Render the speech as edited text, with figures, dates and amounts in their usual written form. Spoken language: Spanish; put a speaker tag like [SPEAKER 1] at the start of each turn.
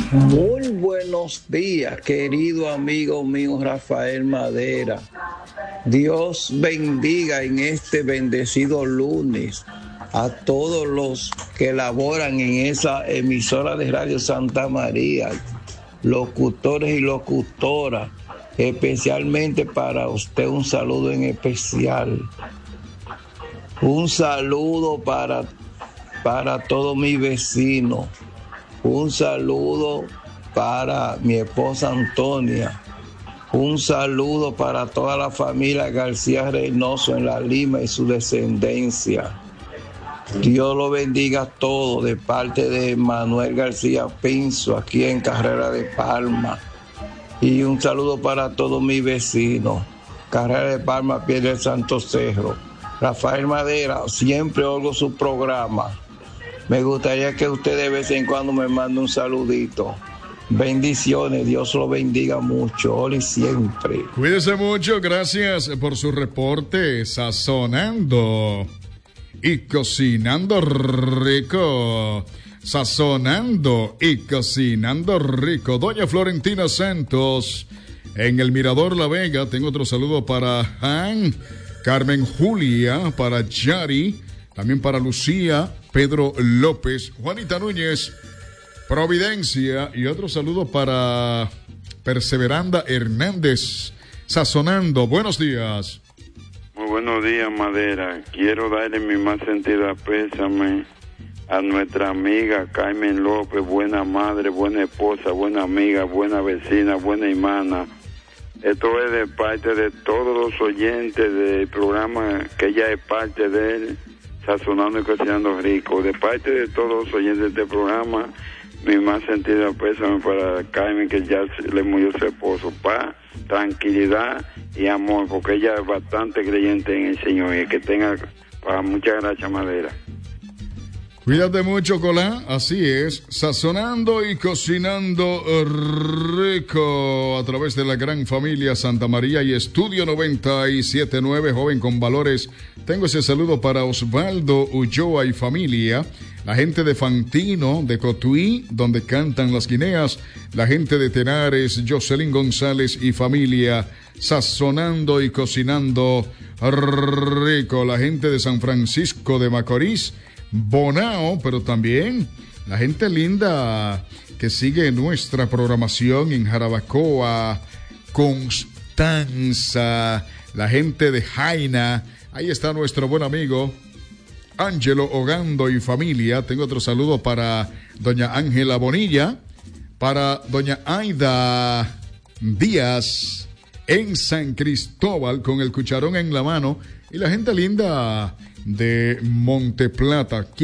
[SPEAKER 1] Muy buenos días, querido amigo mío Rafael Madera. Dios bendiga en este bendecido lunes a todos los que laboran en esa emisora de Radio Santa María, locutores y locutoras, especialmente para usted un saludo en especial. Un saludo para todos mis vecinos. Un saludo para mi esposa Antonia. Un saludo para toda la familia García Reynoso en La Lima y su descendencia. Dios lo bendiga a todos de parte de Manuel García Pinzo, aquí en Carrera de Palma. Y un saludo para todos mis vecinos. Carrera de Palma, Pie del Santo Cerro. Rafael Madera, siempre oigo su programa. Me gustaría que usted de vez en cuando me mande un saludito. Bendiciones, Dios lo bendiga mucho, hoy y siempre.
[SPEAKER 2] Cuídese mucho, gracias por su reporte. Sazonando y cocinando rico. Sazonando y cocinando rico. Doña Florentina Santos, en el Mirador La Vega. Tengo otro saludo para Han, Carmen Julia, para Yari, también para Lucía, Pedro López, Juanita Núñez, Providencia, y otro saludo para Perseveranda Hernández. Sazonando, buenos días.
[SPEAKER 3] Muy buenos días, Madera. Quiero darle mi más sentida pésame a nuestra amiga Carmen López, buena madre, buena esposa, buena amiga, buena vecina, buena hermana. Esto es de parte de todos los oyentes del programa, que ella es parte de él, Sazonando y Cocinando Rico. De parte de todos los oyentes de este programa, mi más sentido pésame para Carmen, que ya le murió su esposo. Paz, tranquilidad y amor, porque ella es bastante creyente en el Señor. Y que tenga paz. Muchas gracias, Madera.
[SPEAKER 2] Cuídate mucho, Colán. Así es, sazonando y cocinando rico a través de la gran familia Santa María y Estudio 97.9, joven con valores. Tengo ese saludo para Osvaldo Ulloa y familia, la gente de Fantino, de Cotuí, donde cantan las guineas, la gente de Tenares, Jocelyn González y familia, sazonando y cocinando rico, la gente de San Francisco de Macorís, Bonao, pero también la gente linda que sigue nuestra programación en Jarabacoa, Constanza, la gente de Jaina. Ahí está nuestro buen amigo Ángelo Ogando y familia. Tengo otro saludo para doña Ángela Bonilla, para doña Aida Díaz en San Cristóbal con el cucharón en la mano, y la gente linda de Monteplata.